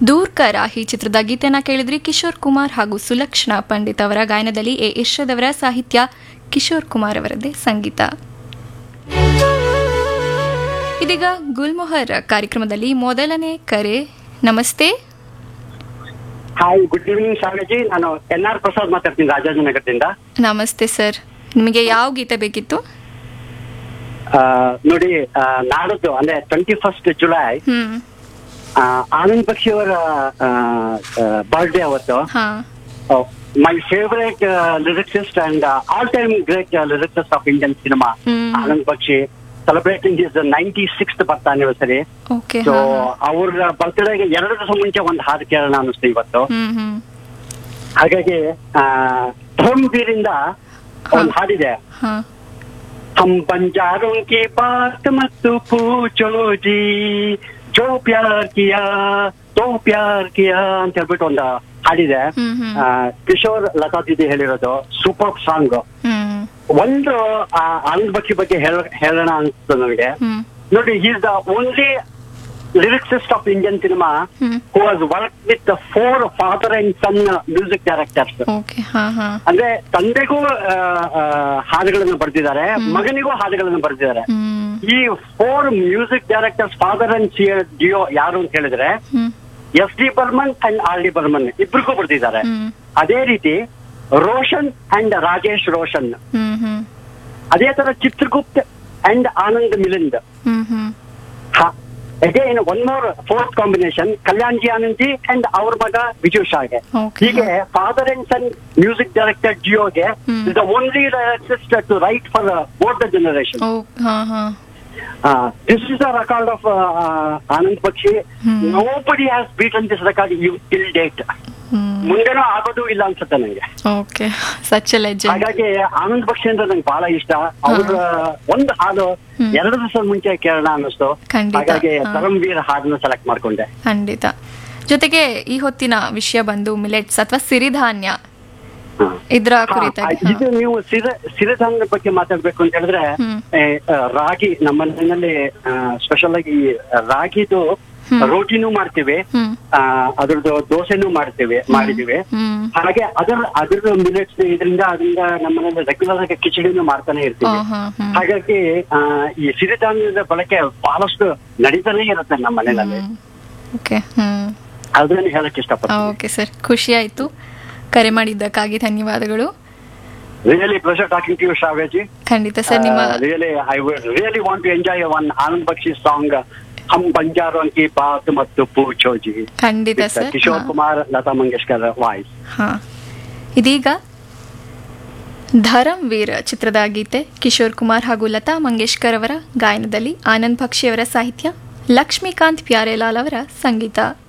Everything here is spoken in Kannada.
ದೂರ್ ಕಾ ರಾಹಿ ಚಿತ್ರದ ಗೀತೆನ ಕೇಳಿದ್ರಿ. ಕಿಶೋರ್ ಕುಮಾರ್ ಹಾಗೂ ಸುಲಕ್ಷಣಾ ಪಂಡಿತ್ ಅವರ ಗಾಯನದಲ್ಲಿ ಯಶೋದ್ ಅವರ ಸಾಹಿತ್ಯ, ಕಿಶೋರ್ ಕುಮಾರ್ ಅವರದ್ದೇ ಸಂಗೀತ. ಇದೀಗ ಗುಲ್ಮೊಹರ್ ಕಾರ್ಯಕ್ರಮದಲ್ಲಿ ಮೊದಲನೇ ಕರೆ. ನಮಸ್ತೆ. Hi, good evening ಶಾಲೆಜಿ. ನಾನು NR ಪ್ರಸಾದ್ ಮಾತಾಡ್ತೀನಿ, ರಾಜಾಜಿನಗರದಿಂದ. ನಮಸ್ತೆ ಸರ್, ನಿಮಗೆ ಯಾವ ಗೀತೆ ಬೇಕಿತ್ತು? ನೋಡಿ, ನಾಡದ್ದು ಅಂದ್ರೆ 21 ಜುಲೈ ಆನಂದ್ ಬಕ್ಷಿ ಅವರ ಬರ್ಡೇ ಅವತ್ತು. My favourite lyricist and all time great lyricist of Indian cinema Anand Bakshi celebrating his 96th birth anniversary. So ಅವ್ರ ಬರ್ತ್ಡೇಗೆ 2 ದಿವಸ ಮುಂಚೆ ಒಂದು ಹಾಡು ಕೇಳೋಣ ಅನ್ನಿಸ್ತು ಇವತ್ತು. ಹಾಗಾಗಿ ಧರ್ಮವೀರಿಂದ ಒಂದು ಹಾಡಿದೆ, ಹಮ್ ಬಂಜಾರೋं की बात मत पूछो जी, जो प्यार किया तो प्यार किया ಅಂತ ಹೇಳ್ಬಿಟ್ಟು ಒಂದು ಹಾಡಿದೆ. ಕಿಶೋರ್ ಲತಾ ದೀದಿ ಹೇಳಿರೋದು. Super song. ಒಂದು ಆನಂದ್ ಬಕ್ಷಿ ಬಗ್ಗೆ ಹೇಳೋಣ ಅನ್ಸ್ತು ನನಗೆ. ನೋಡಿ, he is the only lyricist of Indian cinema who was work with 4 father and son music directors. ಅಂದ್ರೆ ತಂದೆಗೂ ಹಾಡುಗಳನ್ನು ಬರೆದಿದ್ದಾರೆ, ಮಗನಿಗೂ ಹಾಡುಗಳನ್ನು ಬರೆದಿದ್ದಾರೆ. ಈ 4 music directors father and Dio ಯಾರು ಅಂತ ಹೇಳಿದ್ರೆ SD Burman and RD Burman ಇಬ್ಬರಿಗೂ ಬರೆದಿದ್ದಾರೆ. ಅದೇ ರೀತಿ ರೋಷನ್ ಅಂಡ್ ರಾಜೇಶ್ ರೋಷನ್, ಅದೇ ತರ ಚಿತ್ರಗುಪ್ತ್ and Anand Milind. Again one more fourth combination, Kalyan G Anand G and ಅವ್ರ ಮಗ ಬಿಜು ಶಾಗೆ. ಹೀಗೆ father and son music director ಜಿಯೋಗೆ is the only director to right for both the generation. This is the record of Anand Bakshi. Nobody has beaten this record till date. ಮುಂದೆನೂ ಆಗೋದು ಇಲ್ಲ ಅನ್ಸುತ್ತೆ ನಂಗೆ. ಹಾಗಾಗಿ ಆನಂದ್ ಬಕ್ಷಿ ಅಂದ್ರೆ ನಂಗೆ ಬಹಳ ಇಷ್ಟ. ಅವ್ರ ಒಂದು ಹಾಡು 2 ದಿವಸ ಮುಂಚೆ ಕೇಳೋಣ ಅನ್ನಿಸ್ತು. ಹಾಗಾಗಿ ಧರ್ಮವೀರ್ ಹಾಡನ್ನ ಸೆಲೆಕ್ಟ್ ಮಾಡ್ಕೊಂಡೆ. ಖಂಡಿತ. ಜೊತೆಗೆ ಈ ಹೊತ್ತಿನ ವಿಷಯ ಬಂದು ಮಿಲೆಟ್ಸ್ ಅಥವಾ ಸಿರಿಧಾನ್ಯ, ಇದ್ರ ಕುರಿತಾಗಿ. ಇದು ನೀವು ಸಿರಿಧಾನ್ಯದ ಬಗ್ಗೆ ಮಾತಾಡ್ಬೇಕು ಅಂತ ಹೇಳಿದ್ರೆ, ರಾಗಿ ನಮ್ಮ ಮನೆಯಲ್ಲಿ ಸ್ಪೆಷಲ್ ಆಗಿ ರಾಗಿದು ರೋಟಿನೂ ಮಾಡ್ತೀವಿ, ಅದ್ರದ್ದು ದೋಸೆನೂ ಮಾಡಿದೀವಿ. ಹಾಗೆ ಅದ್ರ ಮಿಲೆಟ್ಸ್ ಇದರಿಂದ ನಮ್ಮ ಮನೆಯಲ್ಲಿ ರೆಗ್ಯುಲರ್ ಆಗಿ ಕಿಚಡಿನೂ ಮಾಡ್ತಾನೆ ಇರ್ತೀವಿ. ಹಾಗಾಗಿ ಈ ಸಿರಿಧಾನ್ಯದ ಬಳಕೆ ಬಹಳಷ್ಟು ನಡೀತಾನೆ ಇರುತ್ತೆ ನಮ್ಮ ಮನೆಯಲ್ಲಿ. ಅದನ್ನ ಹೇಳಕ್ ಇಷ್ಟಪಡ್ತೀನಿ. ಓಕೆ ಸರ್, ಖುಷಿ ಆಯ್ತು. ಕರೆ ಮಾಡಿದ್ದಕ್ಕಾಗಿ ಧನ್ಯವಾದಗಳು. Really pleasure talking to you, Shravyaji. ಖಂಡಿತ ಸರ್. ನಿಮ್ಮ I would really want to enjoy one Anand Bakshi song, Hum Banjaron Ki Baat Mat Poocho Ji. ಖಂಡಿತ ಸರ್. ಕಿಶೋರ್ ಕುಮಾರ್, ಲತಾ ಮಂಗೇಶ್ಕರ್ ವಾಯ್ಸ್. ಇದೀಗ ಧರ್ಮವೀರ್ ಚಿತ್ರದ ಗೀತೆ, ಕಿಶೋರ್ ಕುಮಾರ್ ಹಾಗೂ ಲತಾ ಮಂಗೇಶ್ಕರ್ ಅವರ ಗಾಯನದಲ್ಲಿ ಆನಂದ್ ಬಕ್ಷಿ ಅವರ ಸಾಹಿತ್ಯ, ಲಕ್ಷ್ಮೀಕಾಂತ್ ಪ್ಯಾರೇಲಾಲ್ ಅವರ ಸಂಗೀತ.